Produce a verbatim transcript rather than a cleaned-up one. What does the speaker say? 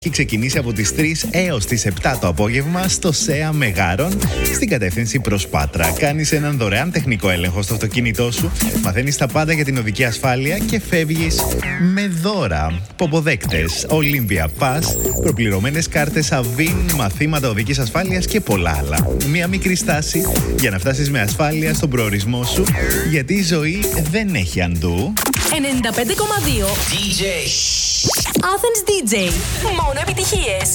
Έχει ξεκινήσει από τις τρεις έως τις επτά το απόγευμα στο ΣΕΑ Μεγάρων στην κατεύθυνση προς Πάτρα. Κάνεις έναν δωρεάν τεχνικό έλεγχο στο αυτοκίνητό σου, μαθαίνεις τα πάντα για την οδική ασφάλεια και φεύγεις με δώρα. Ποποδέκτες, Olympia Pass, προπληρωμένες κάρτες Avin, μαθήματα οδικής ασφάλειας και πολλά άλλα. Μία μικρή στάση για να φτάσεις με ασφάλεια στον προορισμό σου, γιατί η ζωή δεν έχει αντού. ενενήντα πέντε κόμμα δύο ντι τζέι Athens ντι τζέι. Μόνο επιτυχίες.